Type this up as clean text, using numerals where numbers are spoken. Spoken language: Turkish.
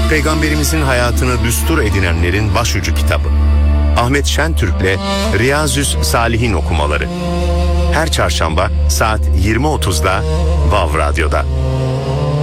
Peygamberimizin hayatını düstur edinenlerin başucu kitabı. Ahmet Şentürk'le Riyazü's Salihin okumaları. Her çarşamba saat 20.30'da Vav Radyo'da.